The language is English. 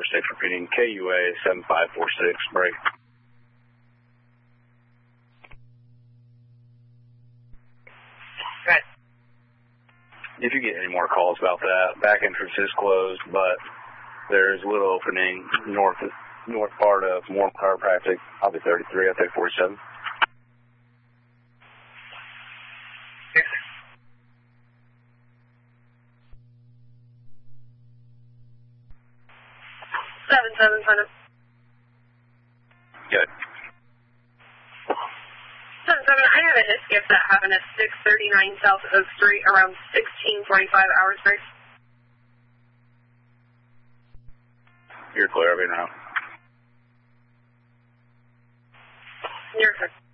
repeating KUA 7546, break. Right. If you get any more calls about that, back entrance is closed, but there's a little opening north part of Warm Chiropractic. I'll be 33, I'll take 47. Yes. 7-7, front of. Good. 7-7, I have a hit skip that happened at 639 South Oak Street around 16:45 hours break. You're clear of it now. You're clear.